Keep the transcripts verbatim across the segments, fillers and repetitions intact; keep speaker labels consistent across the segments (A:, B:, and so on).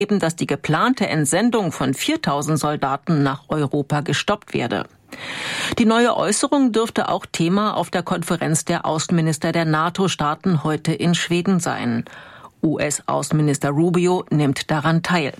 A: dass die geplante Entsendung von viertausend Soldaten nach Europa gestoppt werde. Die neue Äußerung dürfte auch Thema auf der Konferenz der Außenminister der NATO-Staaten heute in Schweden sein. U S-Außenminister Rubio nimmt daran teil.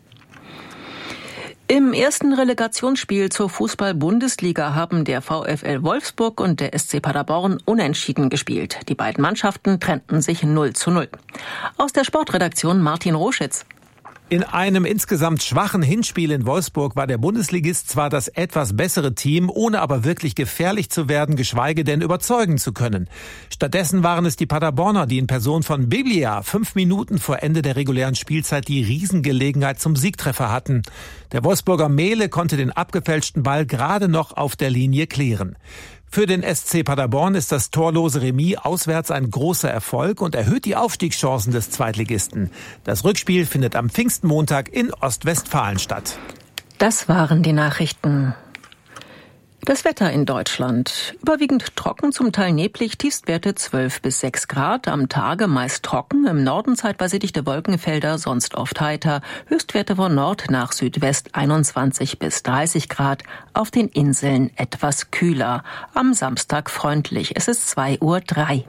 A: Im ersten Relegationsspiel zur Fußball-Bundesliga haben der VfL Wolfsburg und der S C Paderborn unentschieden gespielt. Die beiden Mannschaften trennten sich null zu null. Aus der Sportredaktion Martin Roschitz.
B: In einem insgesamt schwachen Hinspiel in Wolfsburg war der Bundesligist zwar das etwas bessere Team, ohne aber wirklich gefährlich zu werden, geschweige denn überzeugen zu können. Stattdessen waren es die Paderborner, die in Person von Biglia fünf Minuten vor Ende der regulären Spielzeit die Riesengelegenheit zum Siegtreffer hatten. Der Wolfsburger Mehle konnte den abgefälschten Ball gerade noch auf der Linie klären. Für den S C Paderborn ist das torlose Remis auswärts ein großer Erfolg und erhöht die Aufstiegschancen des Zweitligisten. Das Rückspiel findet am Pfingstmontag in Ostwestfalen statt.
A: Das waren die Nachrichten. Das Wetter in Deutschland. Überwiegend trocken, zum Teil neblig, Tiefstwerte zwölf bis sechs Grad. Am Tage meist trocken, im Norden zeitweise dichte Wolkenfelder, sonst oft heiter. Höchstwerte von Nord nach Südwest einundzwanzig bis dreißig Grad. Auf den Inseln etwas kühler. Am Samstag freundlich. Es ist zwei Uhr drei.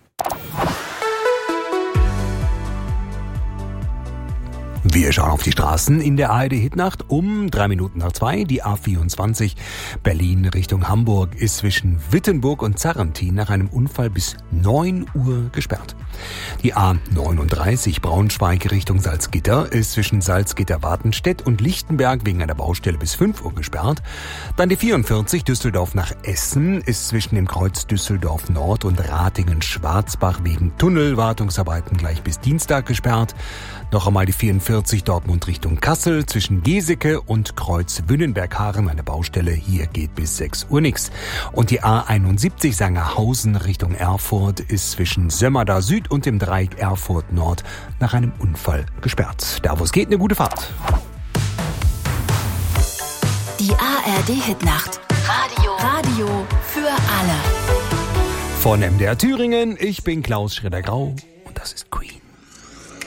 C: Wir schauen auf die Straßen in der A R D-Hitnacht um drei Minuten nach zwei. Die A vierundzwanzig Berlin Richtung Hamburg ist zwischen Wittenburg und Zarrentin nach einem Unfall bis neun Uhr gesperrt. Die A neununddreißig Braunschweig Richtung Salzgitter ist zwischen Salzgitter-Wartenstedt und Lichtenberg wegen einer Baustelle bis fünf Uhr gesperrt. Dann die vierundvierzig Düsseldorf nach Essen ist zwischen dem Kreuz Düsseldorf Nord und Ratingen-Schwarzbach wegen Tunnelwartungsarbeiten gleich bis Dienstag gesperrt. Noch einmal die vierundvierzig Dortmund Richtung Kassel zwischen Geseke und Kreuz Wünnenberg-Haaren, eine Baustelle, hier geht bis sechs Uhr nichts. Und die A einundsiebzig Sangerhausen Richtung Erfurt ist zwischen Sömmerda Süd und dem Dreieck Erfurt Nord nach einem Unfall gesperrt. Da wo es geht, eine gute Fahrt.
D: Die A R D-Hitnacht. Radio. Radio für alle.
C: Von M D R Thüringen, ich bin Klaus Schroeder-Grau.